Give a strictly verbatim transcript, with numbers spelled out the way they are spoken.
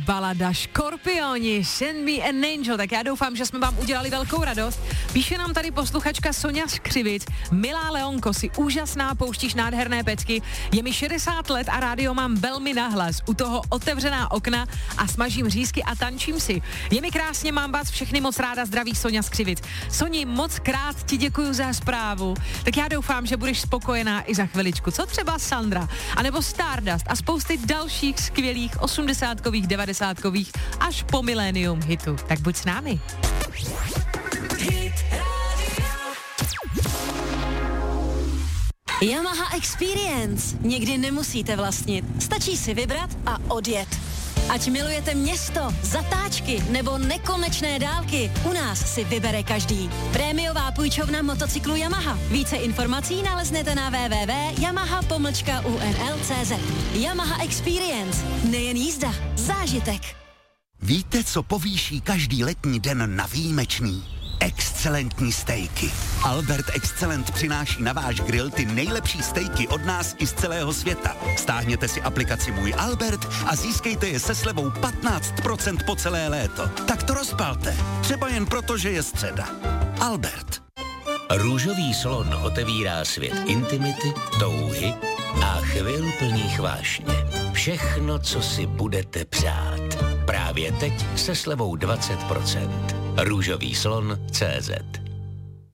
Balada Škorpioni, Send Me an Angel, tak já doufám, že jsme vám udělali velkou radost. Píše nám tady posluchačka Sonja Skřivic: milá Leonko, si úžasná, pouštíš nádherné pecky, je mi šedesát let a rádio mám velmi nahlas, u toho otevřená okna a smažím řízky a tančím si. Je mi krásně, mám vás všechny moc ráda, zdraví Sonja Skřivic. Soni, moc krát ti děkuju za zprávu, tak já doufám, že budeš spokojená i za chviličku. Co třeba Sandra, anebo Stardust a spousty dalších skvělých osmdesátkových, devadesátkových až po milénium hitu. Tak buď s námi. Yamaha Experience. Někdy nemusíte vlastnit. Stačí si vybrat a odjet. Ať milujete město, zatáčky nebo nekonečné dálky, u nás si vybere každý. Prémiová půjčovna motocyklu Yamaha. Více informací naleznete na w w w tečka yamaha pomlčka u n l tečka c z. Yamaha Experience. Nejen jízda, zážitek. Víte, co povýší každý letní den na výjimečný? Excelentní stejky. Albert Excelent přináší na váš grill ty nejlepší stejky od nás i z celého světa. Stáhněte si aplikaci Můj Albert a získejte je se slevou patnáct procent po celé léto. Tak to rozpalte. Třeba jen proto, že je středa. Albert. Růžový slon otevírá svět intimity, touhy a chvil plných vášně. Všechno, co si budete přát. Právě teď se slevou dvacet procent. Růžový slon tečka cé zet.